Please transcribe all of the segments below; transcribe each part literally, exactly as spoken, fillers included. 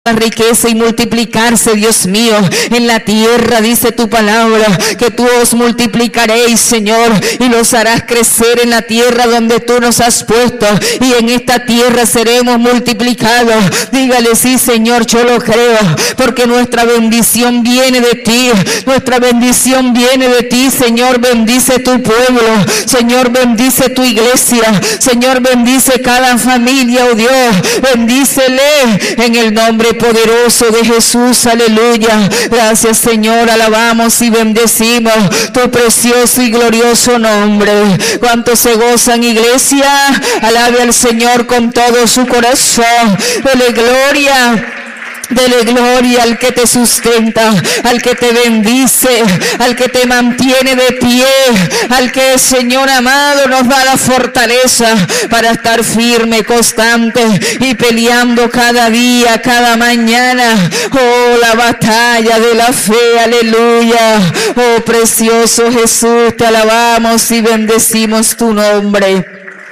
la riqueza y multiplicarse, Dios mío, en la tierra. Dice tu palabra que tú os multiplicaréis, Señor, y los harás crecer en la tierra donde tú nos has puesto, y en esta tierra seremos multiplicados. Dígale: sí, Señor, yo lo creo, porque nuestra bendición viene de ti, nuestra bendición viene de ti. Señor, bendice tu pueblo, Señor, bendice tu iglesia, Señor, bendice cada familia, oh Dios, bendícele en el nombre poderoso de Jesús. Aleluya. Gracias, Señor. Alabamos y bendecimos tu precioso y glorioso nombre. ¿Cuántos se gozan, iglesia? Alabe al Señor con todo su corazón. Dele gloria. Dele gloria al que te sustenta, al que te bendice, al que te mantiene de pie, al que, Señor amado, nos da la fortaleza para estar firme, constante y peleando cada día, cada mañana. Oh, la batalla de la fe, aleluya. Oh, precioso Jesús, te alabamos y bendecimos tu nombre.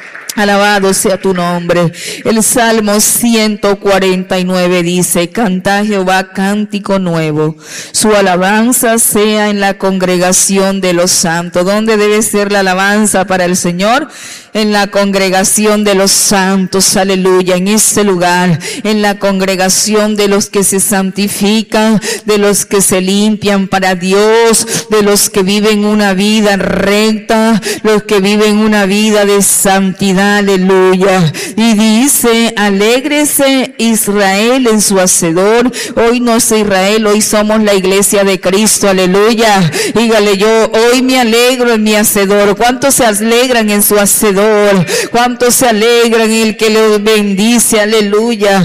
Alabado sea tu nombre. El Salmo ciento cuarenta y nueve dice: canta a Jehová cántico nuevo, su alabanza sea en la congregación de los santos. ¿Dónde debe ser la alabanza para el Señor? En la congregación de los santos, aleluya, en ese lugar, en la congregación de los que se santifican, de los que se limpian para Dios, de los que viven una vida recta, los que viven una vida de santidad. Aleluya. Y dice: alégrese Israel en su hacedor. Hoy no es Israel, hoy somos la iglesia de Cristo. Aleluya. Dígale: yo hoy me alegro en mi hacedor. ¿Cuántos se alegran en su hacedor? ¿Cuántos se alegran en el que los bendice? Aleluya.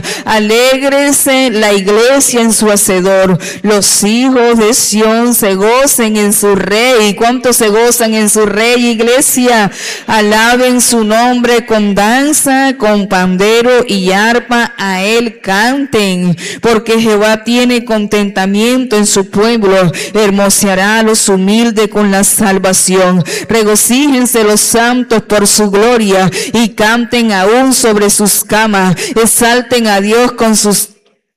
Alégrese la iglesia en su hacedor. Los hijos de Sión se gocen en su rey. ¿Cuántos se gozan en su rey, iglesia? Alaben su nombre con danza, con pandero y arpa, a él canten, porque Jehová tiene contentamiento en su pueblo, hermoseará a los humildes con la salvación. Regocíjense los santos por su gloria y canten aún sobre sus camas, exalten a Dios con sus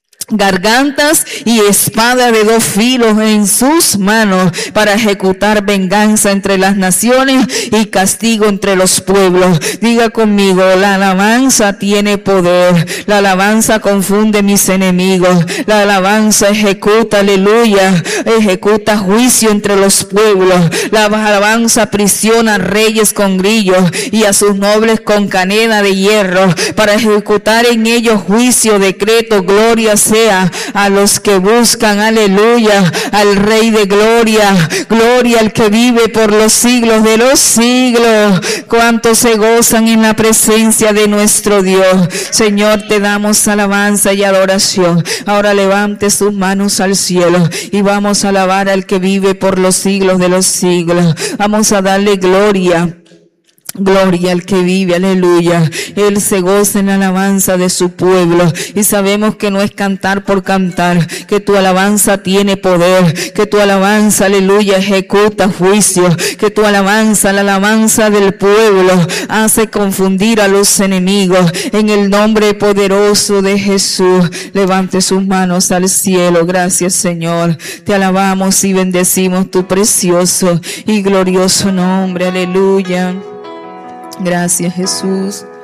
gargantas y espada de dos filos en sus manos, para ejecutar venganza entre las naciones y castigo entre los pueblos. Diga conmigo: la alabanza tiene poder, la alabanza confunde mis enemigos, la alabanza ejecuta, aleluya, ejecuta juicio entre los pueblos, la alabanza aprisiona a reyes con grillos y a sus nobles con cadena de hierro, para ejecutar en ellos juicio, decreto. Gloria sea a los que buscan, aleluya, al Rey de gloria. Gloria al que vive por los siglos de los siglos. Cuántos se gozan en la presencia de nuestro Dios. Señor, te damos alabanza y adoración. Ahora levante sus manos al cielo y vamos a alabar al que vive por los siglos de los siglos. Vamos a darle gloria. Gloria al que vive, aleluya. Él se goza en la alabanza de su pueblo, y sabemos que no es cantar por cantar, que tu alabanza tiene poder, que tu alabanza, aleluya, ejecuta juicio, que tu alabanza, la alabanza del pueblo, hace confundir a los enemigos. En el nombre poderoso de Jesús, levante sus manos al cielo. Gracias, Señor. Te alabamos y bendecimos tu precioso y glorioso nombre. Aleluya. Gracias, Jesús.